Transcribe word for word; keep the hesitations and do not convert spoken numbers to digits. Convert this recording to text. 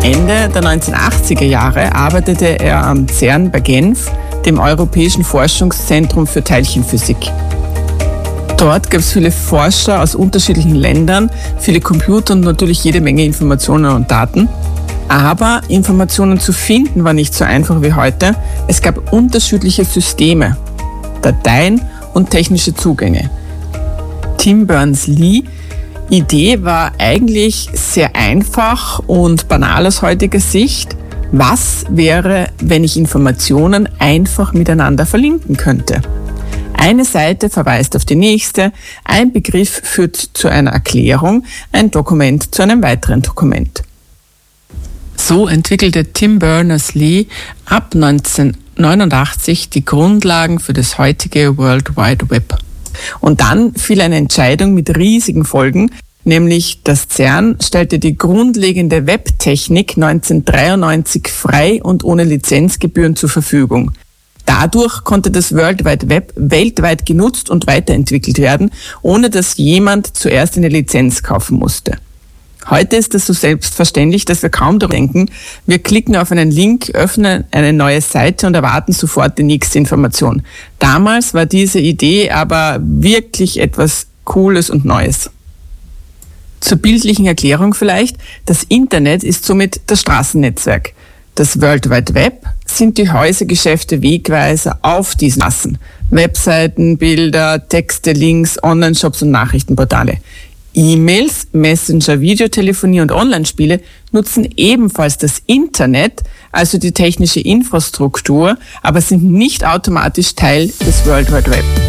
Ende der neunzehnhundertachtziger Jahre arbeitete er am CERN bei Genf, dem Europäischen Forschungszentrum für Teilchenphysik. Dort gab es viele Forscher aus unterschiedlichen Ländern, viele Computer und natürlich jede Menge Informationen und Daten. Aber Informationen zu finden war nicht so einfach wie heute. Es gab unterschiedliche Systeme, Dateien und technische Zugänge. Tim Berners-Lee Idee war eigentlich sehr einfach und banal aus heutiger Sicht. Was wäre, wenn ich Informationen einfach miteinander verlinken könnte? Eine Seite verweist auf die nächste, ein Begriff führt zu einer Erklärung, ein Dokument zu einem weiteren Dokument. So entwickelte Tim Berners-Lee ab neunzehnhundertneunundachtzig die Grundlagen für das heutige World Wide Web. Und dann fiel eine Entscheidung mit riesigen Folgen, nämlich das CERN stellte die grundlegende Webtechnik neunzehnhundertdreiundneunzig frei und ohne Lizenzgebühren zur Verfügung. Dadurch konnte das World Wide Web weltweit genutzt und weiterentwickelt werden, ohne dass jemand zuerst eine Lizenz kaufen musste. Heute ist es so selbstverständlich, dass wir kaum darüber denken. Wir klicken auf einen Link, öffnen eine neue Seite und erwarten sofort die nächste Information. Damals war diese Idee aber wirklich etwas Cooles und Neues. Zur bildlichen Erklärung vielleicht, das Internet ist somit das Straßennetzwerk. Das World Wide Web sind die Häusergeschäfte Wegweiser auf diesen Massen. Webseiten, Bilder, Texte, Links, Online-Shops und Nachrichtenportale. E-Mails, Messenger, Videotelefonie und Online-Spiele nutzen ebenfalls das Internet, also die technische Infrastruktur, aber sind nicht automatisch Teil des World Wide Web.